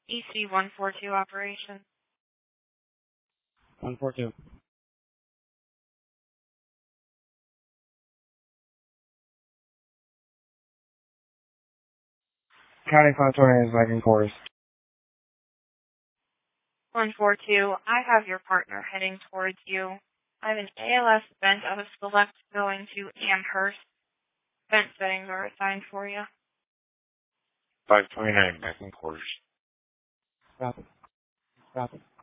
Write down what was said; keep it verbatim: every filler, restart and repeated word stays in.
E C one four two operation. one four two. County five twenty is Viking quarters. one four two, I have your partner heading towards you. I have an A L S vent out of Select going to Amherst. Vent settings are assigned for you. five twenty-nine, Viking quarters. Copy. Copy.